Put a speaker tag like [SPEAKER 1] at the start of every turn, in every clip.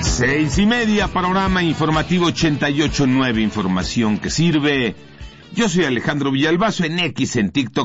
[SPEAKER 1] 6:30, panorama informativo 88.9, información que sirve. Yo soy Alejandro Villalbazo, en X, en TikTok,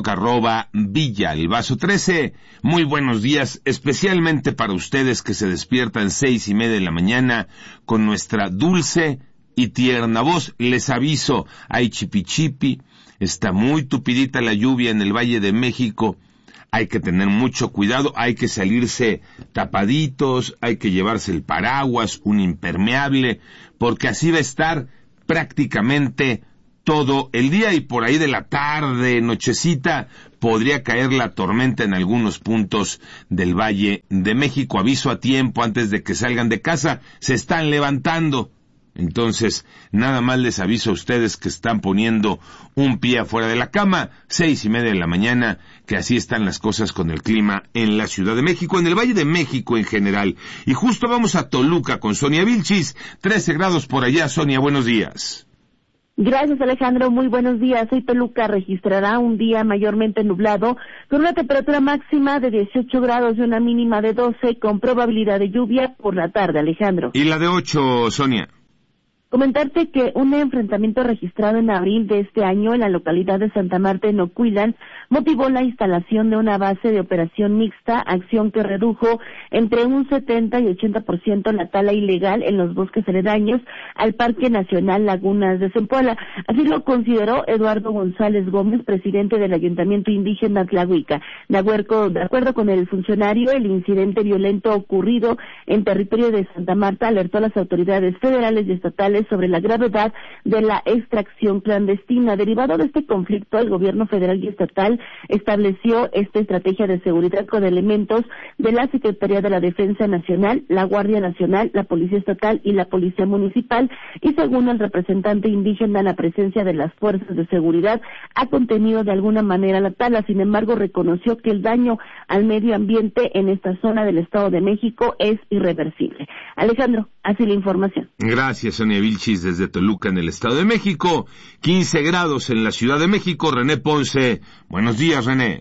[SPEAKER 1] @Villalbazo13. Muy buenos días, especialmente para ustedes que se despiertan 6:30 de la mañana con nuestra dulce y tierna voz. Les aviso, hay chipichipi, está muy tupidita la lluvia en el Valle de México. Hay que tener mucho cuidado, hay que salirse tapaditos, hay que llevarse el paraguas, un impermeable, porque así va a estar prácticamente todo el día, y por ahí de la tarde, nochecita, podría caer la tormenta en algunos puntos del Valle de México. Aviso a tiempo antes de que salgan de casa, se están levantando. Entonces, nada más les aviso a ustedes que están poniendo un pie afuera de la cama, 6:30 de la mañana, que así están las cosas con el clima en la Ciudad de México, en el Valle de México en general. Y justo vamos a Toluca con Sonia Vilchis, 13 grados por allá. Sonia, buenos días.
[SPEAKER 2] Gracias, Alejandro. Muy buenos días. Hoy Toluca registrará un día mayormente nublado, con una temperatura máxima de 18 grados y una mínima de 12, con probabilidad de lluvia por la tarde, Alejandro.
[SPEAKER 1] ¿Y la de 8, Sonia?
[SPEAKER 2] Comentarte que un enfrentamiento registrado en abril de este año en la localidad de Santa Marta, en Ocuilan, motivó la instalación de una base de operación mixta, acción que redujo entre un 70 y 80% la tala ilegal en los bosques aledaños al Parque Nacional Lagunas de Zempoala. Así lo consideró Eduardo González Gómez, presidente del Ayuntamiento Indígena Tlahuica. De acuerdo con el funcionario, el incidente violento ocurrido en territorio de Santa Marta alertó a las autoridades federales y estatales sobre la gravedad de la extracción clandestina. Derivado de este conflicto, el gobierno federal y estatal estableció esta estrategia de seguridad con elementos de la Secretaría de la Defensa Nacional, la Guardia Nacional, la Policía Estatal y la Policía Municipal, y según el representante indígena, la presencia de las fuerzas de seguridad ha contenido de alguna manera la tala. Sin embargo, reconoció que el daño al medio ambiente en esta zona del Estado de México es irreversible. Alejandro, así la información.
[SPEAKER 1] Gracias, Sonia Vilchis, desde Toluca, en el Estado de México. 15 grados en la Ciudad de México. René Ponce, buenos días, René.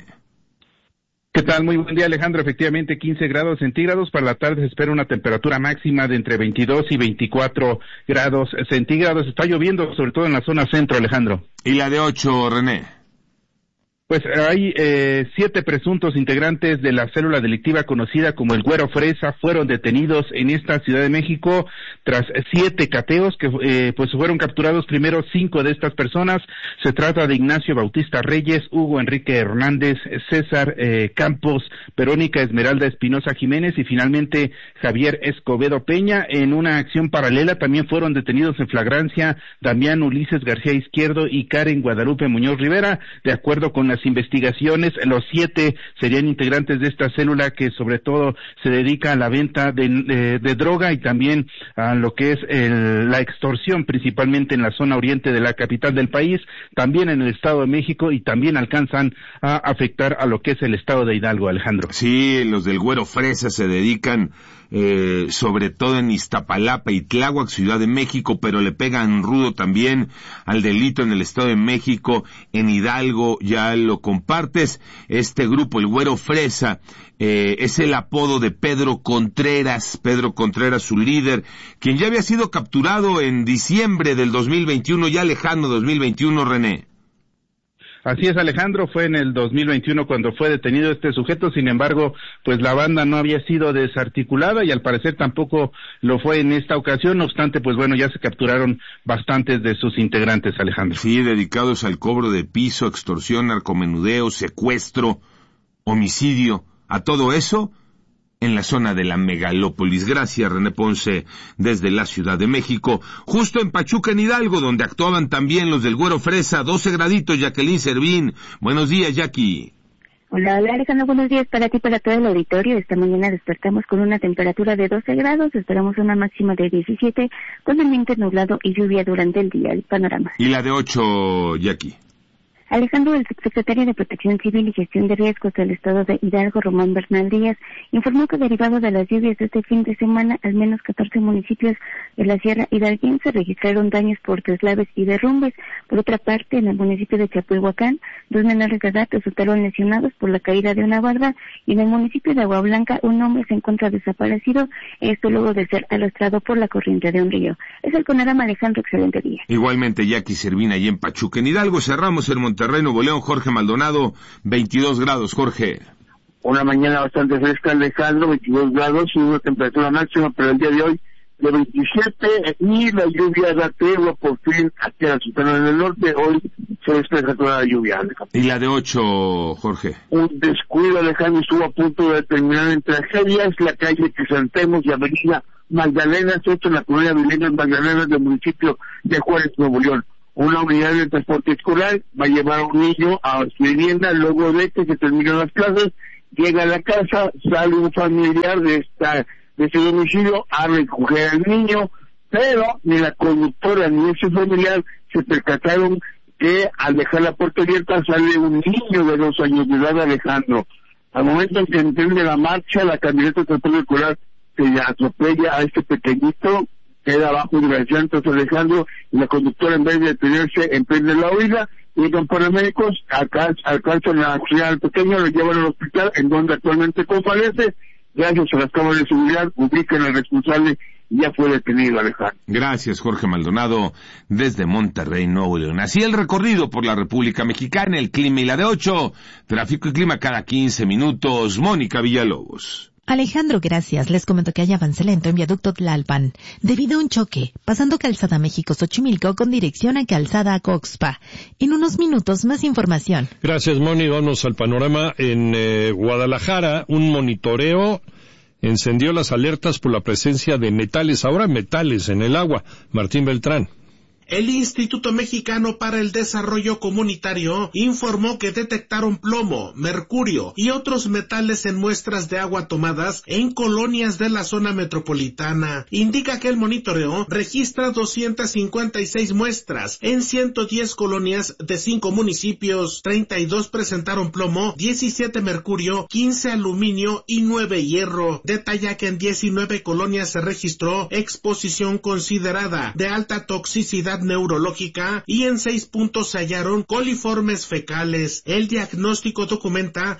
[SPEAKER 3] ¿Qué tal? Muy buen día, Alejandro. Efectivamente, 15 grados centígrados. Para la tarde se espera una temperatura máxima de entre 22 y 24 grados centígrados. Está lloviendo, sobre todo en la zona centro, Alejandro.
[SPEAKER 1] ¿Y la de 8, René?
[SPEAKER 3] Pues hay 7 presuntos integrantes de la célula delictiva conocida como el Güero Fresa fueron detenidos en esta Ciudad de México tras 7 cateos que pues fueron capturados primero 5 de estas personas. Se trata de Ignacio Bautista Reyes, Hugo Enrique Hernández, César Campos, Verónica Esmeralda Espinosa Jiménez y finalmente Javier Escobedo Peña. En una acción paralela también fueron detenidos en flagrancia Damián Ulises García Izquierdo y Karen Guadalupe Muñoz Rivera. De acuerdo con las investigaciones, los 7 serían integrantes de esta célula que sobre todo se dedica a la venta de droga y también a lo que es la extorsión, principalmente en la zona oriente de la capital del país, también en el Estado de México, y también alcanzan a afectar a lo que es el Estado de Hidalgo, Alejandro.
[SPEAKER 1] Sí, los del Güero Fresa se dedican sobre todo en Iztapalapa y Tláhuac, Ciudad de México, pero le pegan rudo también al delito en el Estado de México, en Hidalgo. Ya lo compartes. Este grupo, el Güero Fresa, es el apodo de Pedro Contreras, su líder, quien ya había sido capturado en diciembre del 2021, ya lejano 2021, René.
[SPEAKER 3] Así es, Alejandro, fue en el 2021 cuando fue detenido este sujeto. Sin embargo, pues la banda no había sido desarticulada y al parecer tampoco lo fue en esta ocasión. No obstante, pues bueno, ya se capturaron bastantes de sus integrantes, Alejandro.
[SPEAKER 1] Sí, dedicados al cobro de piso, extorsión, narcomenudeo, secuestro, homicidio, a todo eso en la zona de la megalópolis. Gracias, René Ponce, desde la Ciudad de México. Justo en Pachuca, en Hidalgo, donde actuaban también los del Güero Fresa, 12 graditos, Jacqueline Servín. Buenos días, Jackie.
[SPEAKER 4] Hola, Alejandro, buenos días para ti, para todo el auditorio. Esta mañana despertamos con una temperatura de 12 grados, esperamos una máxima de 17, con ambiente nublado y lluvia durante el día. El panorama.
[SPEAKER 1] ¿Y la de 8, Jackie?
[SPEAKER 4] Alejandro, el subsecretario de Protección Civil y Gestión de Riesgos del Estado de Hidalgo, Román Bernal Díaz, informó que derivado de las lluvias de este fin de semana, al menos 14 municipios En la Sierra Hidalguín se registraron daños por deslaves y derrumbes. Por otra parte, en el municipio de Chapulhuacán, 2 menores de edad resultaron lesionados por la caída de una barda, y en el municipio de Agua Blanca un hombre se encuentra desaparecido, esto luego de ser arrastrado por la corriente de un río. Es el panorama, Alejandro, excelente día.
[SPEAKER 1] Igualmente, Jackie Servín, allí en Pachuca. En Hidalgo cerramos en Monterrey, Nuevo León, Jorge Maldonado, 22 grados, Jorge.
[SPEAKER 5] Una mañana bastante fresca, Alejandro, 22 grados y una temperatura máxima para el día de hoy de 27, y la lluvia da tregua por fin aquí en la Sultana del Norte. Hoy se despeja toda la lluvia, Alejandro.
[SPEAKER 1] ¿Y la de 8, Jorge?
[SPEAKER 5] Un descuido, Alejandro, estuvo a punto de terminar en tragedia. Es la calle Crisantemos y avenida Magdalena, esto en la colonia Viviendas Magdalenas del municipio de Juárez, Nuevo León. Una unidad de transporte escolar va a llevar a un niño a su vivienda luego de que se terminan las clases. Llega a la casa, sale un familiar de ese domicilio a recoger al niño, pero ni la conductora ni ese familiar se percataron que al dejar la puerta abierta sale un niño de 2 años de edad, Alejandro. Al momento en que emprende la marcha, la camioneta de transporte escolar se atropella a este pequeñito, queda abajo de las llantas, Alejandro, y la conductora, en vez de detenerse, emprende la huida. Llegan paramédicos, alcanzan a auxiliar al pequeño, lo llevan al hospital, en donde actualmente convalece. Gracias a las cámaras de seguridad, ubican al responsable y ya fue detenido, Alejandro.
[SPEAKER 1] Gracias, Jorge Maldonado, desde Monterrey, Nuevo León. Así el recorrido por la República Mexicana, el clima y la de 8, tráfico y clima cada 15 minutos. Mónica Villalobos.
[SPEAKER 6] Alejandro, gracias. Les comento que hay avance lento en viaducto Tlalpan, debido a un choque, pasando Calzada México-Xochimilco con dirección a Calzada Coxpa. En unos minutos, más información.
[SPEAKER 7] Gracias, Moni. Vamos al panorama. En Guadalajara, un monitoreo encendió las alertas por la presencia de metales, ahora metales en el agua. Martín Beltrán.
[SPEAKER 8] El Instituto Mexicano para el Desarrollo Comunitario informó que detectaron plomo, mercurio y otros metales en muestras de agua tomadas en colonias de la zona metropolitana. Indica que el monitoreo registra 256 muestras en 110 colonias de 5 municipios. 32 presentaron plomo, 17 mercurio, 15 aluminio y 9 hierro. Detalla que en 19 colonias se registró exposición considerada de alta toxicidad neurológica y en 6 puntos se hallaron coliformes fecales. El diagnóstico documenta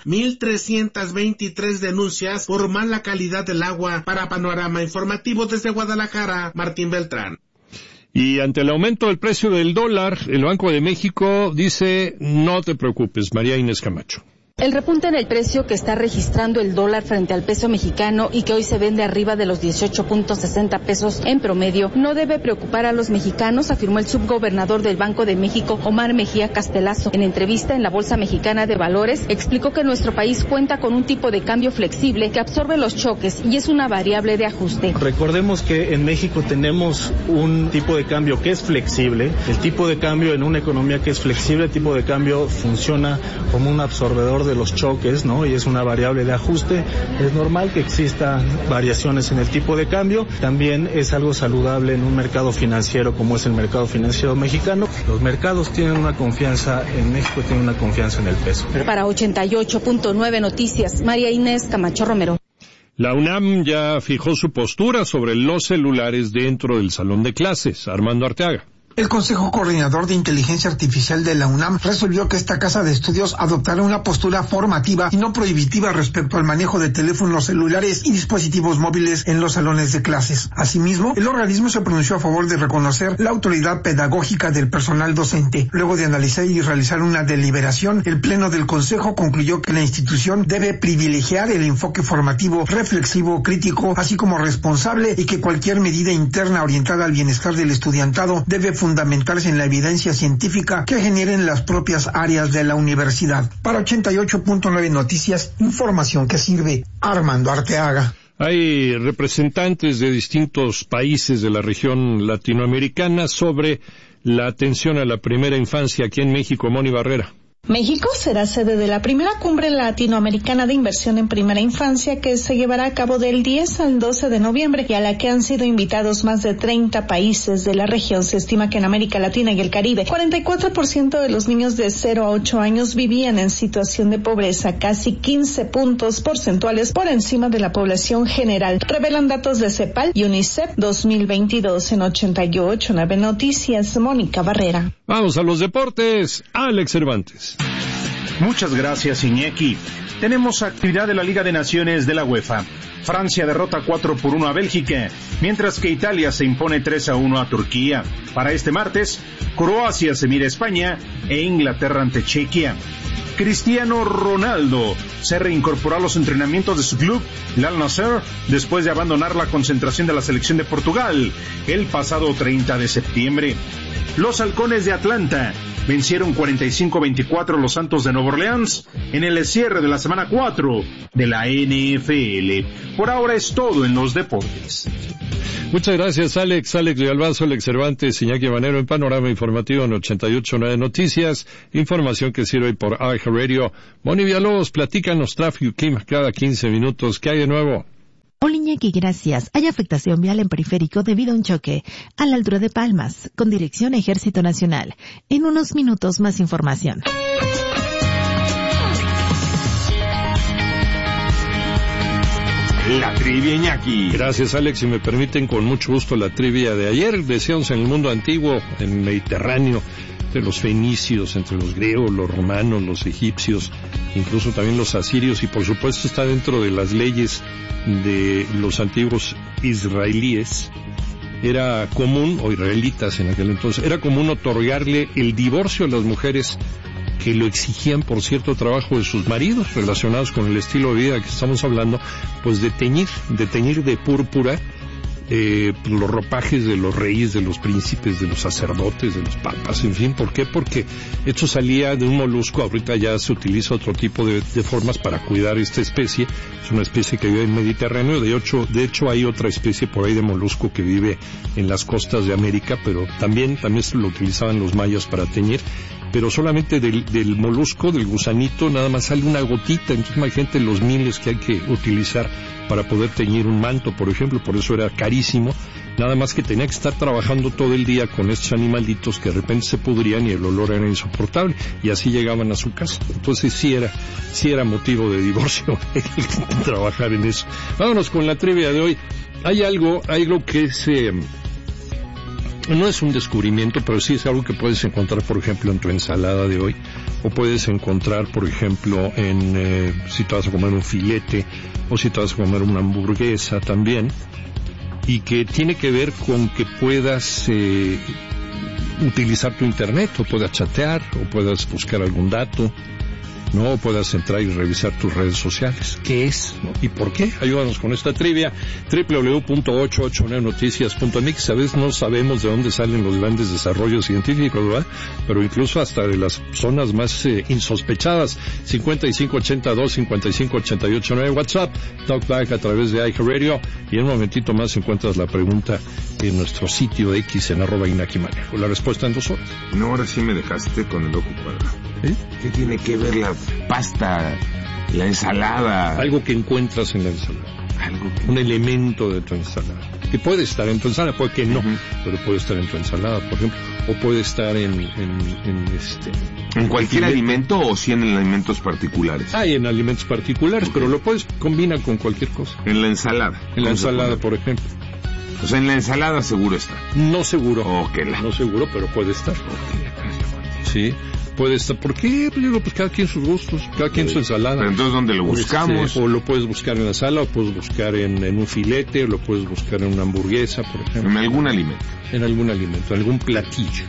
[SPEAKER 8] 1,323 denuncias por mala calidad del agua. Para Panorama Informativo desde Guadalajara, Martín Beltrán.
[SPEAKER 7] Y ante el aumento del precio del dólar, el Banco de México dice, no te preocupes, María Inés Camacho.
[SPEAKER 9] El repunte en el precio que está registrando el dólar frente al peso mexicano y que hoy se vende arriba de los 18.60 pesos en promedio no debe preocupar a los mexicanos, afirmó el subgobernador del Banco de México, Omar Mejía Castelazo. En entrevista en la Bolsa Mexicana de Valores, explicó que nuestro país cuenta con un tipo de cambio flexible que absorbe los choques y es una variable de ajuste.
[SPEAKER 10] Recordemos que en México tenemos un tipo de cambio que es flexible. El tipo de cambio en una economía que es flexible, el tipo de cambio funciona como un absorbedor de los choques, ¿no? Y es una variable de ajuste. Es normal que existan variaciones en el tipo de cambio. También es algo saludable en un mercado financiero como es el mercado financiero mexicano. Los mercados tienen una confianza en México, tienen una confianza en el peso.
[SPEAKER 9] Para 88.9 Noticias, María Inés Camacho Romero.
[SPEAKER 7] La UNAM ya fijó su postura sobre los celulares dentro del salón de clases. Armando Arteaga.
[SPEAKER 11] El Consejo Coordinador de Inteligencia Artificial de la UNAM resolvió que esta casa de estudios adoptará una postura formativa y no prohibitiva respecto al manejo de teléfonos celulares y dispositivos móviles en los salones de clases. Asimismo, el organismo se pronunció a favor de reconocer la autoridad pedagógica del personal docente. Luego de analizar y realizar una deliberación, el Pleno del Consejo concluyó que la institución debe privilegiar el enfoque formativo, reflexivo, crítico, así como responsable, y que cualquier medida interna orientada al bienestar del estudiantado debe fundamentarse en la evidencia científica que generen las propias áreas de la universidad. Para 88.9 Noticias, información que sirve. Armando Arteaga.
[SPEAKER 7] Hay representantes de distintos países de la región latinoamericana sobre la atención a la primera infancia aquí en México. Moni Barrera.
[SPEAKER 12] México será sede de la primera cumbre latinoamericana de inversión en primera infancia que se llevará a cabo del 10 al 12 de noviembre y a la que han sido invitados más de 30 países de la región. Se estima que en América Latina y el Caribe, 44% de los niños de 0 a 8 años vivían en situación de pobreza, casi 15 puntos porcentuales por encima de la población general, revelan datos de CEPAL y UNICEF 2022. En 88.9 Noticias, Mónica Barrera.
[SPEAKER 7] Vamos a los deportes, Alex Cervantes.
[SPEAKER 13] Muchas gracias, Iñaki. Tenemos actividad de la Liga de Naciones de la UEFA. Francia derrota 4-1 a Bélgica, mientras que Italia se impone 3-1 a Turquía. Para este martes, Croacia se mide a España e Inglaterra ante Chequia. Cristiano Ronaldo se reincorporó a los entrenamientos de su club, el Al Nassr, después de abandonar la concentración de la selección de Portugal el pasado 30 de septiembre. Los Halcones de Atlanta vencieron 45-24 a los Santos de Nueva Orleans en el cierre de la semana 4 de la NFL. Por ahora es todo en los deportes.
[SPEAKER 7] Muchas gracias, Alex Villalbazo, Alex Cervantes, Iñaki Manero en Panorama Informativo en 88.9 Noticias. Información que sirve por iHeartRadio. Moni Villalobos, platícanos tráfico cada 15 minutos. ¿Qué hay de nuevo?
[SPEAKER 6] Hola Iñaki, gracias. Hay afectación vial en periférico debido a un choque a la altura de Palmas, con dirección Ejército Nacional. En unos minutos más información.
[SPEAKER 1] La trivia, Iñaki.
[SPEAKER 7] Gracias, Alex. Si me permiten, con mucho gusto la trivia de ayer. Decíamos en el mundo antiguo, en el Mediterráneo, entre los fenicios, entre los griegos, los romanos, los egipcios, incluso también los asirios, y por supuesto está dentro de las leyes de los antiguos israelíes. Era común, o israelitas en aquel entonces, era común otorgarle el divorcio a las mujeres que lo exigían por cierto trabajo de sus maridos, relacionados con el estilo de vida que estamos hablando, pues de teñir de púrpura los ropajes de los reyes, de los príncipes, de los sacerdotes, de los papas, en fin. ¿Por qué? Porque esto salía de un molusco. Ahorita ya se utiliza otro tipo de formas para cuidar esta especie. Es una especie que vive en el Mediterráneo. De hecho hay otra especie por ahí de molusco que vive en las costas de América, pero también se lo utilizaban los mayas para teñir. Pero solamente del molusco, del gusanito, nada más sale una gotita. Entonces imagínate los miles que hay que utilizar para poder teñir un manto, por ejemplo. Por eso era carísimo. Nada más que tenía que estar trabajando todo el día con estos animalitos que de repente se pudrían y el olor era insoportable. Y así llegaban a su casa. Entonces sí era motivo de divorcio trabajar en eso. Vámonos con la trivia de hoy. Hay algo que no es un descubrimiento, pero sí es algo que puedes encontrar, por ejemplo, en tu ensalada de hoy, o puedes encontrar, por ejemplo, si te vas a comer un filete, o si te vas a comer una hamburguesa también, y que tiene que ver con que puedas utilizar tu internet, o puedas chatear, o puedas buscar algún dato, ¿no? O puedas entrar y revisar tus redes sociales. ¿Qué es? ¿No? ¿Y por qué? Ayúdanos con esta trivia. www.889noticias.mx. A veces no sabemos de dónde salen los grandes desarrollos científicos, ¿verdad? Pero incluso hasta de las zonas más insospechadas. 5582-5588-9 WhatsApp, Talkback a través de iHeartRadio, y en un momentito más encuentras la pregunta en nuestro sitio de X en @IñakiManero. La respuesta en 2 horas.
[SPEAKER 1] No, ahora sí me dejaste con el ojo cuadrado.
[SPEAKER 7] ¿Sí?
[SPEAKER 1] ¿Qué tiene que ver la pasta, la ensalada?
[SPEAKER 7] Algo que encuentras en la ensalada. Un elemento de tu ensalada. Que puede estar en tu ensalada, puede que no, pero puede estar en tu ensalada, por ejemplo. O puede estar en
[SPEAKER 1] cualquier alimento, o si en alimentos particulares.
[SPEAKER 7] Hay en alimentos particulares, pero lo puedes combinar con cualquier cosa.
[SPEAKER 1] En la ensalada.
[SPEAKER 7] En la ensalada, por ejemplo.
[SPEAKER 1] O sea, en la ensalada seguro está.
[SPEAKER 7] No seguro.
[SPEAKER 1] No
[SPEAKER 7] seguro, pero puede estar. Sí. Puede estar, ¿por qué? Pues cada quien sus gustos, cada quien su ensalada.
[SPEAKER 1] Pero entonces, ¿dónde lo buscamos?
[SPEAKER 7] O lo puedes buscar en la sala, o puedes buscar en un filete, o lo puedes buscar en una hamburguesa, por ejemplo.
[SPEAKER 1] En algún alimento.
[SPEAKER 7] En algún platillo.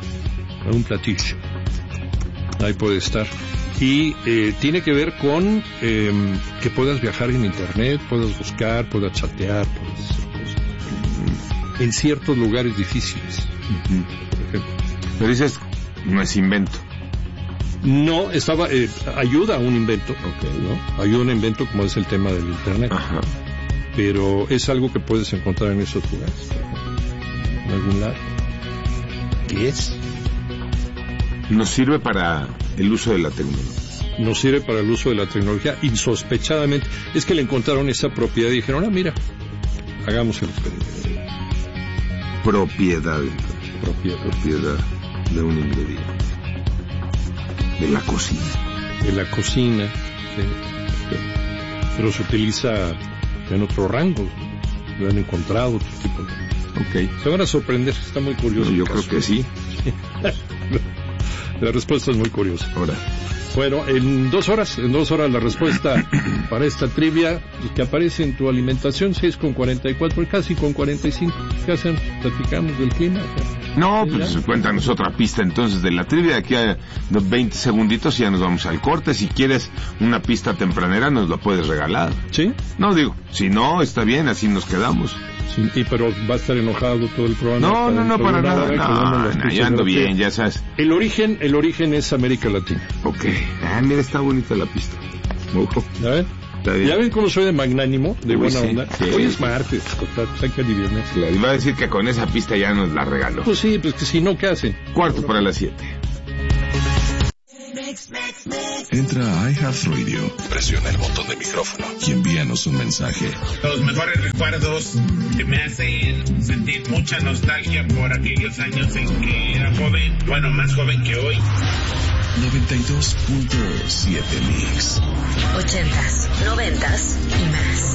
[SPEAKER 7] Ahí puede estar. Y tiene que ver con que puedas viajar en internet, puedas buscar, puedas chatear, puedas hacer cosas. En ciertos lugares difíciles. Por ejemplo.
[SPEAKER 1] Pero dices, no es invento.
[SPEAKER 7] No, ayuda a un invento, ¿no? Ayuda a un invento como es el tema del internet.
[SPEAKER 1] Ajá.
[SPEAKER 7] Pero es algo que puedes encontrar en esos lugares, en algún lado. ¿Qué es?
[SPEAKER 1] Nos sirve para el uso de la tecnología.
[SPEAKER 7] Nos sirve para el uso de la tecnología insospechadamente. Es que le encontraron esa propiedad y dijeron, mira, hagamos el experimento.
[SPEAKER 1] Propiedad de un ingrediente. De la cocina. Sí. Pero se utiliza en otros rangos. Lo han encontrado, otro tipo de... Okay. Se van a sorprender, está muy curioso. Yo creo que sí.
[SPEAKER 7] La respuesta es muy curiosa.
[SPEAKER 1] Ahora.
[SPEAKER 7] Bueno, en 2 horas la respuesta para esta trivia que aparece en tu alimentación, 6:44, casi con 45. ¿Qué hacemos? ¿Platicamos del clima?
[SPEAKER 1] No, pues cuéntanos otra pista entonces de la trivia. Aquí a 20 segunditos y ya nos vamos al corte. Si quieres una pista tempranera, nos la puedes regalar.
[SPEAKER 7] ¿Sí?
[SPEAKER 1] No, digo, si no, está bien, así nos quedamos.
[SPEAKER 7] Sí, pero va a estar enojado todo el programa.
[SPEAKER 1] No, para nada. No, ya ando bien, ya sabes.
[SPEAKER 7] El origen es América Latina.
[SPEAKER 1] Ok. Mira, está bonita la pista.
[SPEAKER 7] ¿Ya ven cómo soy de magnánimo, de buena onda?
[SPEAKER 1] Sí.
[SPEAKER 7] Hoy es martes, total, pues hay que aliviarnos.
[SPEAKER 1] Claro, iba a decir que con esa pista ya nos la regaló.
[SPEAKER 7] Pues sí, pues que si no, ¿qué hacen?
[SPEAKER 1] 7:45.
[SPEAKER 14] Entra a iHeartRadio, presiona el botón de micrófono y envíanos un mensaje.
[SPEAKER 15] Los mejores recuerdos que me hacen sentir mucha nostalgia por aquellos años en que era joven, bueno, más joven que hoy.
[SPEAKER 14] 92.7 Mix.
[SPEAKER 16] 80s, 90s y más.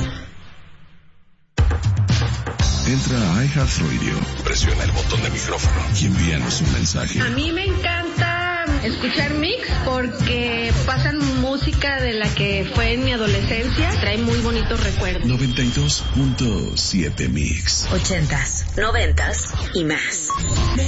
[SPEAKER 14] Entra a iHeartRadio, presiona el botón de micrófono y envíanos un mensaje.
[SPEAKER 17] A mí me encanta escuchar Mix porque pasan música de la que fue en mi adolescencia, trae muy bonitos recuerdos.
[SPEAKER 14] 92.7 Mix.
[SPEAKER 16] 80s, 90s y más.